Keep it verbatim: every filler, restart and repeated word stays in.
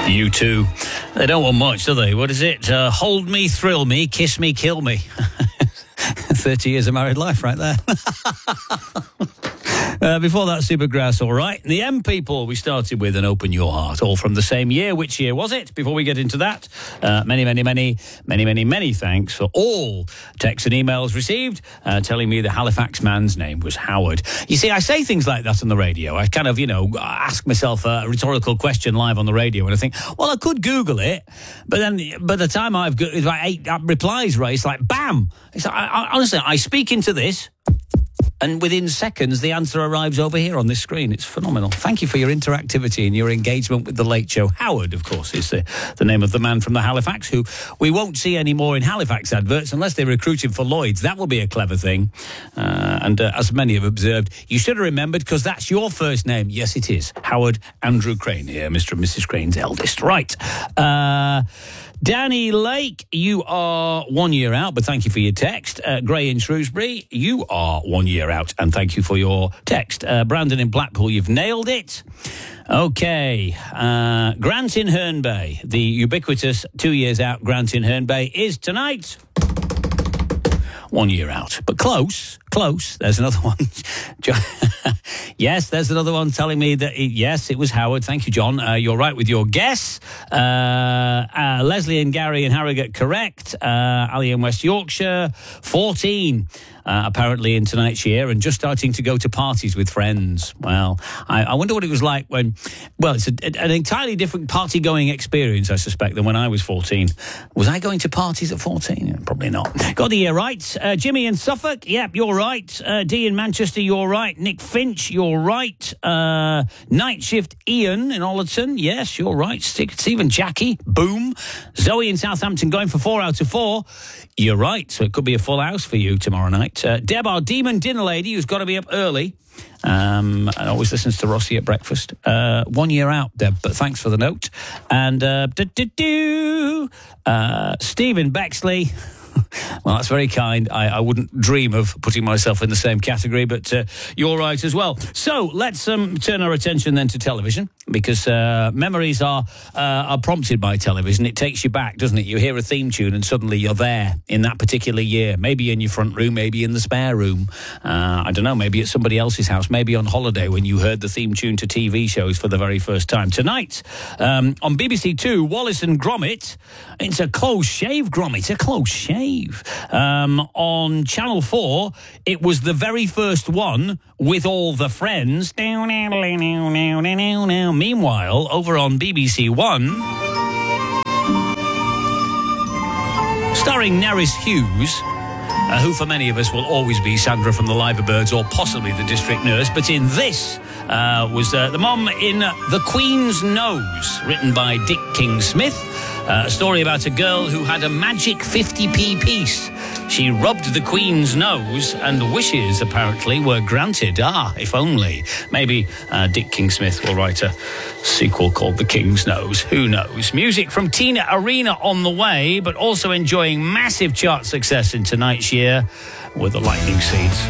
You too. They don't want much, do they? What is it? Uh, hold me, thrill me, kiss me, kill me. thirty years of married life right there. Uh, before that, Supergrass, all right. The M People we started with, and Open Your Heart, all from the same year. Which year was it? Before we get into that, uh, many, many, many, many, many, many thanks for all texts and emails received uh, telling me the Halifax man's name was Howard. You see, I say things like that on the radio. I kind of, you know, ask myself a rhetorical question live on the radio, and I think, well, I could Google it, but then by the time I've got like eight replies, right, it's like, bam! It's like, I, I, honestly, I speak into this, and within seconds, the answer arrives over here on this screen. It's phenomenal. Thank you for your interactivity and your engagement with The Late Show. Howard, of course, is the, the name of the man from the Halifax, who we won't see anymore in Halifax adverts unless they recruit him for Lloyd's. That will be a clever thing. Uh, and uh, as many have observed, you should have remembered, because that's your first name. Yes, it is. Howard Andrew Crane here, Mister and Missus Crane's eldest. Right. Uh... Danny Lake, you are one year out, but thank you for your text. Uh, Gray in Shrewsbury, you are one year out, and thank you for your text. Uh, Brandon in Blackpool, you've nailed it. Okay. Uh, Grant in Herne Bay, the ubiquitous two years out Grant in Herne Bay, is tonight one year out. But close, close. There's another one. Yes, there's another one telling me that, it, yes, it was Howard. Thank you, John. Uh, you're right with your guess. Uh, uh, Leslie and Gary in Harrogate, correct. Uh, Ali in West Yorkshire, fourteen. Uh, apparently in tonight's year, and just starting to go to parties with friends. Well, I, I wonder what it was like when, well, it's a, an entirely different party-going experience, I suspect, than when I was fourteen. Was I going to parties at fourteen? Probably not. Got the year right. Uh, Jimmy in Suffolk, yep, you're right. Uh, Dee in Manchester, you're right. Nick Finch, you're right. Uh, Night Shift Ian in Ollerton, yes, you're right. Stephen Jackie, boom. Zoe in Southampton going for four out of four. You're right, so it could be a full house for you tomorrow night. Uh, Deb, our demon dinner lady, who's got to be up early, um, and always listens to Rossi at breakfast. Uh, one year out, Deb, but thanks for the note. And uh, uh, Stephen Bexley. Well, that's very kind. I, I wouldn't dream of putting myself in the same category, but uh, you're right as well. So let's um, turn our attention then to television, because uh, memories are uh, are prompted by television. It takes you back, doesn't it? You hear a theme tune and suddenly you're there in that particular year, maybe in your front room, maybe in the spare room. Uh, I don't know, maybe at somebody else's house, maybe on holiday when you heard the theme tune to T V shows for the very first time. Tonight, um, on B B C Two, Wallace and Gromit. It's a close shave, Gromit, a close shave. Um, on Channel four, it was the very first one with all the friends. Meanwhile, over on B B C One, starring Nerys Hughes, uh, who for many of us will always be Sandra from the Liverbirds or possibly the District Nurse, but in this uh, was uh, the mom in The Queen's Nose, written by Dick King-Smith. Uh, a story about a girl who had a magic fifty p piece. She rubbed the Queen's nose and wishes, apparently, were granted. Ah, if only. Maybe uh, Dick King-Smith will write a sequel called The King's Nose. Who knows? Music from Tina Arena on the way, but also enjoying massive chart success in tonight's year with the Lightning Seeds.